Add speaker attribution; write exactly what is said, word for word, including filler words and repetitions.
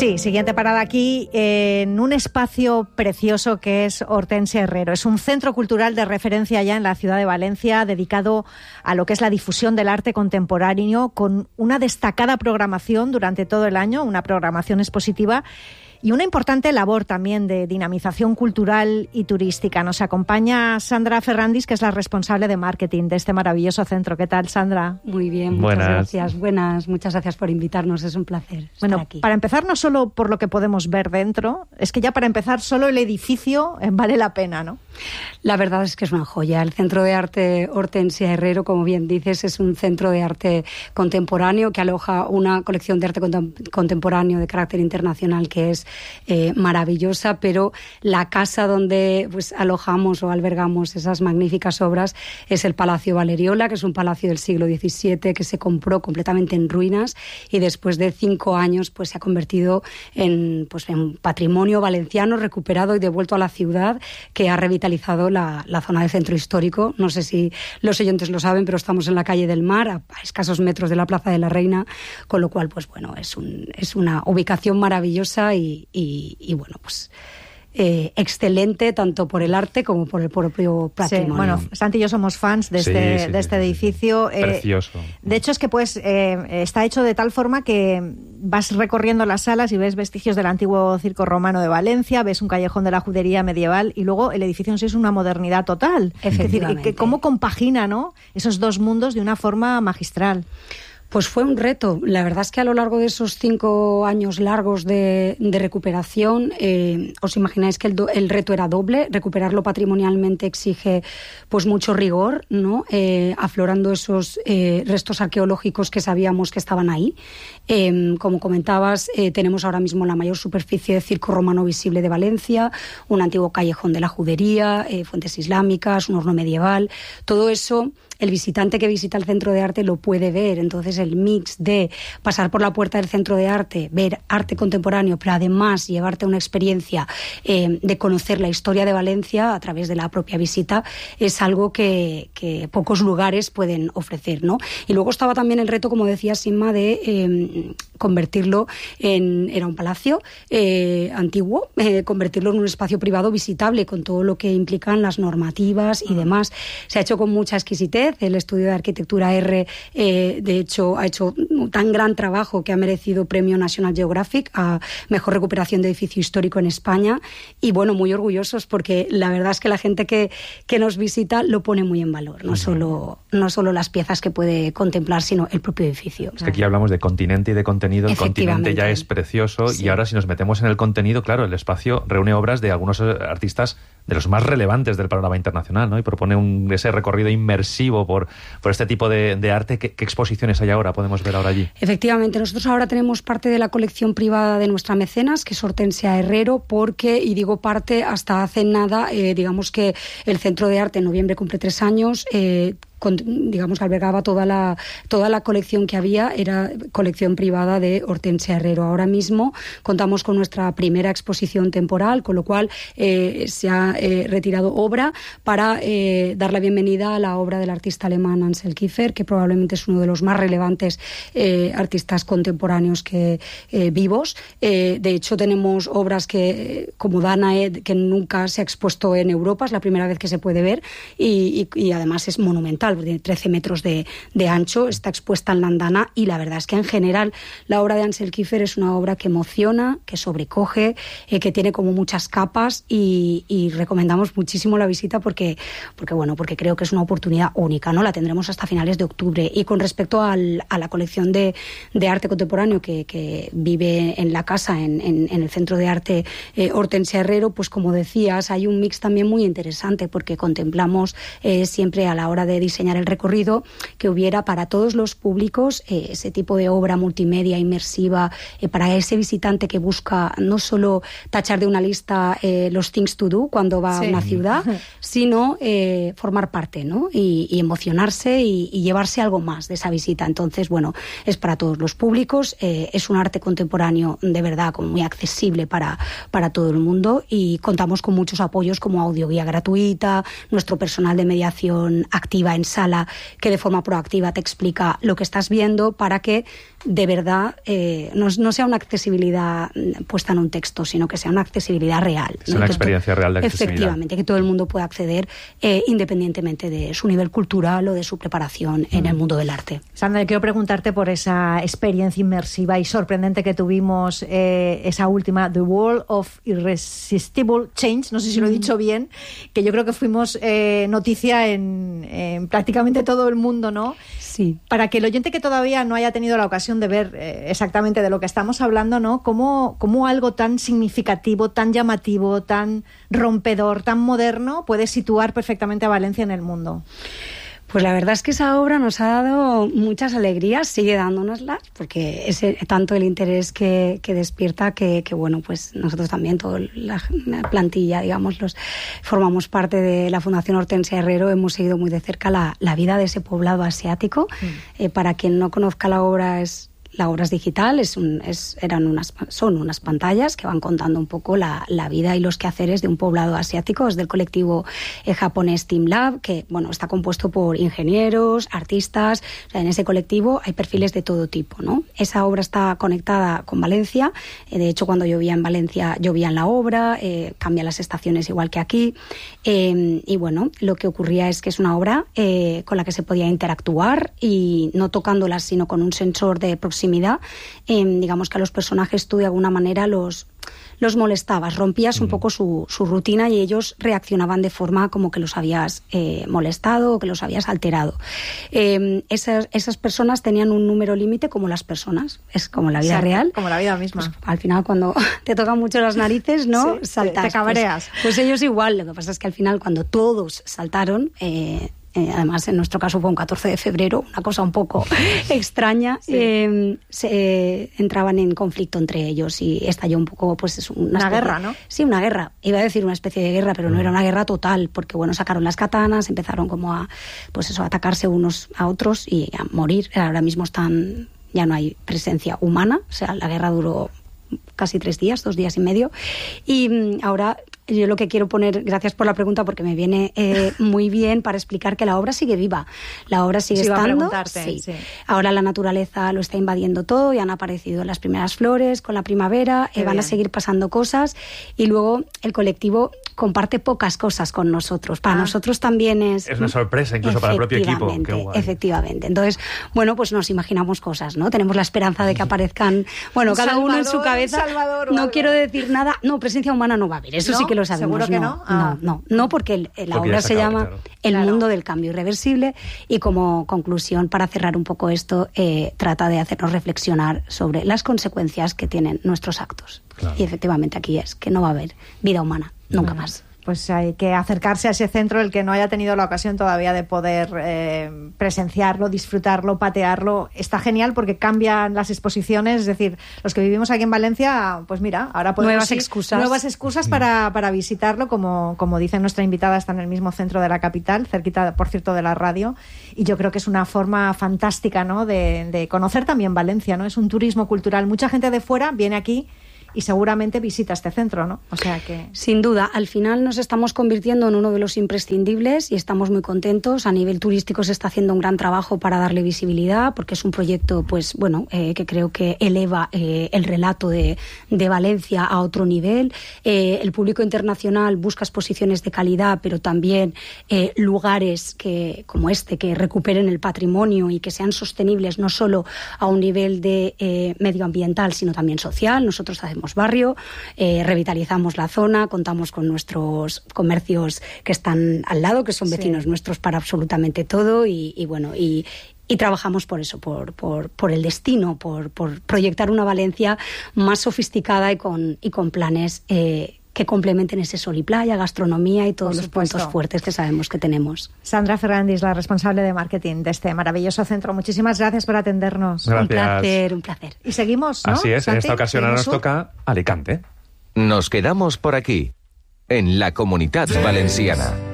Speaker 1: Sí, siguiente parada aquí, en un espacio precioso que es Hortensia Herrero. Es un centro cultural de referencia ya en la ciudad de Valencia, dedicado a lo que es la difusión del arte contemporáneo, con una destacada programación durante todo el año, una programación expositiva y una importante labor también de dinamización cultural y turística. Nos acompaña Sandra Ferrandis, que es la responsable de marketing de este maravilloso centro. ¿Qué tal, Sandra?
Speaker 2: Muy bien, muchas
Speaker 3: Buenas.
Speaker 2: gracias. Buenas, muchas gracias por invitarnos, es un placer estar
Speaker 1: Bueno,
Speaker 2: aquí.
Speaker 1: para empezar, no solo por lo que podemos ver dentro, es que ya para empezar solo el edificio eh, vale la pena, ¿no?
Speaker 2: La verdad es que es una joya. El Centro de Arte Hortensia Herrero, como bien dices, es un centro de arte contemporáneo que aloja una colección de arte contem- contemporáneo de carácter internacional que es eh, maravillosa, pero la casa donde pues, alojamos o albergamos esas magníficas obras es el Palacio Valeriola, que es un palacio del siglo diecisiete que se compró completamente en ruinas y después de cinco años pues, se ha convertido en, pues, en patrimonio valenciano recuperado y devuelto a la ciudad, que ha revitalizado La, la zona del centro histórico. No sé si los oyentes lo saben, pero estamos en la calle del Mar, a, a escasos metros de la Plaza de la Reina, con lo cual, pues bueno, es, un, es una ubicación maravillosa y, y, y bueno, pues Eh, excelente tanto por el arte como por el propio patrimonio.
Speaker 1: Sí, bueno, Santi y yo somos fans de este,
Speaker 3: sí, sí,
Speaker 1: de este
Speaker 3: sí,
Speaker 1: edificio.
Speaker 3: Sí, sí. Precioso.
Speaker 1: Eh, de hecho, es que pues eh, está hecho de tal forma que vas recorriendo las salas y ves vestigios del antiguo circo romano de Valencia, ves un callejón de la judería medieval y luego el edificio en sí es una modernidad total. Es decir, que cómo compagina, ¿no?, esos dos mundos de una forma magistral.
Speaker 2: Pues fue un reto. La verdad es que a lo largo de esos cinco años largos de, de recuperación, eh, os imagináis que el, do, el reto era doble. Recuperarlo patrimonialmente exige pues mucho rigor, ¿no? Eh, aflorando esos eh, restos arqueológicos que sabíamos que estaban ahí. Eh, como comentabas, eh, tenemos ahora mismo la mayor superficie de circo romano visible de Valencia, un antiguo callejón de la judería, eh, fuentes islámicas, un horno medieval. Todo eso, el visitante que visita el centro de arte lo puede ver. Entonces el mix de pasar por la puerta del centro de arte, ver arte contemporáneo, pero además llevarte una experiencia eh, de conocer la historia de Valencia a través de la propia visita, es algo que, que pocos lugares pueden ofrecer, ¿no? Y luego estaba también el reto, como decía Simma, de eh, convertirlo en... Era un palacio eh, antiguo, eh, convertirlo en un espacio privado visitable con todo lo que implican las normativas y demás. Se ha hecho con mucha exquisitez. El estudio de arquitectura R, eh, de hecho, ha hecho un tan gran trabajo que ha merecido premio National Geographic a mejor recuperación de edificio histórico en España. Y bueno, muy orgullosos porque la verdad es que la gente que, que nos visita lo pone muy en valor. No solo, no solo las piezas que puede contemplar, sino el propio edificio.
Speaker 3: Es que aquí hablamos de continente y de contenido. El continente ya es precioso, sí. Y ahora si nos metemos en el contenido, claro, el espacio reúne obras de algunos artistas de los más relevantes del panorama internacional, ¿no? Y propone un, ese recorrido inmersivo por, por este tipo de, de arte. ¿Qué, ¿Qué exposiciones hay ahora? ¿Podemos ver ahora allí?
Speaker 2: Efectivamente, nosotros ahora tenemos parte de la colección privada de nuestra mecenas, que es Hortensia Herrero, porque, y digo parte, hasta hace nada, eh, digamos que el Centro de Arte en noviembre cumple tres años, eh, Con, digamos, albergaba toda la, toda la colección que había, era colección privada de Hortensia Herrero. Ahora mismo contamos con nuestra primera exposición temporal, con lo cual eh, se ha eh, retirado obra para eh, dar la bienvenida a la obra del artista alemán Ansel Kiefer, que probablemente es uno de los más relevantes eh, artistas contemporáneos que eh, vivos. Eh, de hecho, tenemos obras que, como Danae, que nunca se ha expuesto en Europa, es la primera vez que se puede ver, y, y, y además es monumental, de trece metros de, de ancho, está expuesta en la andana, y la verdad es que en general la obra de Ansel Kiefer es una obra que emociona, que sobrecoge, eh, que tiene como muchas capas, y, y recomendamos muchísimo la visita porque, porque, bueno, porque creo que es una oportunidad única, ¿no? La tendremos hasta finales de octubre. Y con respecto al, a la colección de, de arte contemporáneo que, que vive en la casa, en, en, en el Centro de Arte eh, Hortensia Herrero, pues como decías, hay un mix también muy interesante porque contemplamos eh, siempre a la hora de diseñar el recorrido que hubiera para todos los públicos eh, ese tipo de obra multimedia inmersiva eh, para ese visitante que busca no solo tachar de una lista eh, los things to do cuando va sí. a una ciudad, sino eh, formar parte, ¿no? Y, y emocionarse y, y llevarse algo más de esa visita. Entonces, bueno, es para todos los públicos, eh, es un arte contemporáneo de verdad como muy accesible para, para todo el mundo, y contamos con muchos apoyos como audioguía gratuita, nuestro personal de mediación activa en en sala que de forma proactiva te explica lo que estás viendo para que de verdad eh, no, no sea una accesibilidad puesta en un texto, sino que sea una accesibilidad real.
Speaker 3: Es ¿no? una que experiencia real de accesibilidad.
Speaker 2: Efectivamente, que todo el mundo pueda acceder eh, independientemente de su nivel cultural o de su preparación mm. en el mundo del arte.
Speaker 1: Sandra, quiero preguntarte por esa experiencia inmersiva y sorprendente que tuvimos, eh, esa última, The World of Irresistible Change, no sé si lo he dicho bien, que yo creo que fuimos eh, noticia en, en prácticamente todo el mundo, ¿no?
Speaker 2: Sí.
Speaker 1: Para que el oyente que todavía no haya tenido la ocasión de ver eh, exactamente de lo que estamos hablando, ¿no? Cómo, cómo algo tan significativo, tan llamativo, tan rompedor, tan moderno puede situar perfectamente a Valencia en el mundo.
Speaker 2: Pues la verdad es que esa obra nos ha dado muchas alegrías, sigue dándonoslas, porque es tanto el interés que, que despierta que, que, bueno, pues nosotros también, toda la plantilla, digamos, los formamos parte de la Fundación Hortensia Herrero, hemos seguido muy de cerca la, la vida de ese poblado asiático. Mm. Eh, para quien no conozca la obra, es... La obra es digital, es un, es, eran unas, son unas pantallas que van contando un poco la, la vida y los quehaceres de un poblado asiático. Es del colectivo eh, japonés Team Lab, que bueno, está compuesto por ingenieros, artistas. O sea, en ese colectivo hay perfiles de todo tipo, ¿no? Esa obra está conectada con Valencia. Eh, de hecho, cuando llovía en Valencia, llovía en la obra, eh, cambia las estaciones igual que aquí. Eh, y bueno, lo que ocurría es que es una obra eh, con la que se podía interactuar y no tocándola, sino con un sensor de proximidad. Eh, digamos que a los personajes tú de alguna manera los, los molestabas, rompías un poco su, su rutina y ellos reaccionaban de forma como que los habías eh, molestado o que los habías alterado. Eh, esas, esas personas tenían un número límite como las personas, es como la vida
Speaker 1: Exacto,
Speaker 2: real.
Speaker 1: Como la vida misma.
Speaker 2: Pues, al final cuando te tocan mucho las narices, ¿no?
Speaker 1: Sí,
Speaker 2: saltas.
Speaker 1: te cabreas.
Speaker 2: Pues, pues ellos igual, lo que pasa es que al final cuando todos saltaron... Eh, Eh, además, en nuestro caso fue un catorce de febrero, una cosa un poco extraña. Sí. Eh, se, eh, entraban en conflicto entre ellos y estalló un poco, pues, es una,
Speaker 1: una
Speaker 2: especie,
Speaker 1: guerra, ¿no?
Speaker 2: Sí, una guerra. Iba a decir una especie de guerra, pero no era una guerra total, porque, bueno, sacaron las katanas, empezaron como a, pues eso, a atacarse unos a otros y a morir. Ahora mismo están, ya no hay presencia humana, o sea, la guerra duró casi tres días, dos días y medio, y ahora... Yo lo que quiero poner, gracias por la pregunta porque me viene eh, muy bien para explicar que la obra sigue viva, la obra sigue
Speaker 1: sí,
Speaker 2: estando,
Speaker 1: sí.
Speaker 2: Sí. Ahora la naturaleza lo está invadiendo todo y han aparecido las primeras flores con la primavera, eh, van a seguir pasando cosas y luego el colectivo comparte pocas cosas con nosotros, para ah. nosotros también es...
Speaker 3: Es una sorpresa incluso para el propio equipo.
Speaker 2: Qué guay. Efectivamente, entonces, bueno, pues nos imaginamos cosas, ¿no? Tenemos la esperanza de que aparezcan, bueno, cada
Speaker 1: Salvador,
Speaker 2: uno en su cabeza,
Speaker 1: Salvador,
Speaker 2: no quiero decir nada, no, presencia humana no va a haber, eso
Speaker 1: ¿No?
Speaker 2: sí que lo sabemos.
Speaker 1: ¿Seguro que
Speaker 2: no?
Speaker 1: no? Ah.
Speaker 2: No, no, no, porque el, la
Speaker 3: porque
Speaker 2: obra se
Speaker 3: acaba,
Speaker 2: llama
Speaker 3: claro.
Speaker 2: El
Speaker 1: claro.
Speaker 2: mundo del cambio irreversible y como conclusión, para cerrar un poco esto, eh, trata de hacernos reflexionar sobre las consecuencias que tienen nuestros actos. Claro. Y efectivamente aquí es que no va a haber vida humana, nunca
Speaker 1: bueno.
Speaker 2: más.
Speaker 1: Pues hay que acercarse a ese centro, el que no haya tenido la ocasión todavía de poder eh, presenciarlo, disfrutarlo, patearlo. Está genial porque cambian las exposiciones, es decir, los que vivimos aquí en Valencia, pues mira, ahora podemos
Speaker 2: nuevas
Speaker 1: ir,
Speaker 2: excusas,
Speaker 1: nuevas excusas para, para visitarlo, como, como dice nuestra invitada, está en el mismo centro de la capital, cerquita, por cierto, de la radio, y yo creo que es una forma fantástica, ¿no?, de, de conocer también Valencia, ¿no? Es un turismo cultural. Mucha gente de fuera viene aquí y seguramente visita este centro, ¿no? O sea que...
Speaker 2: Sin duda, al final nos estamos convirtiendo en uno de los imprescindibles y estamos muy contentos. A nivel turístico se está haciendo un gran trabajo para darle visibilidad, porque es un proyecto, pues bueno, eh, que creo que eleva eh, el relato de, de Valencia a otro nivel. Eh, el público internacional busca exposiciones de calidad, pero también eh, lugares que, como este, que recuperen el patrimonio y que sean sostenibles no solo a un nivel de eh, medioambiental, sino también social. Nosotros hacemos barrio, eh, revitalizamos la zona, contamos con nuestros comercios que están al lado, que son vecinos sí. nuestros para absolutamente todo y, y bueno, y, y trabajamos por eso, por, por, por el destino, por, por proyectar una Valencia más sofisticada y con, y con planes eh, que complementen ese sol y playa, gastronomía y todos los puntos fuertes que sabemos que tenemos.
Speaker 1: Sandra Ferrandis, la responsable de marketing de este maravilloso centro. Muchísimas gracias por atendernos.
Speaker 3: Gracias.
Speaker 2: Un placer, un placer.
Speaker 1: Y seguimos, ¿no?
Speaker 3: Así es,
Speaker 1: Santi,
Speaker 3: en esta ocasión ahora nos
Speaker 1: sur?
Speaker 3: toca Alicante.
Speaker 4: Nos quedamos por aquí, en la Comunitat Valenciana.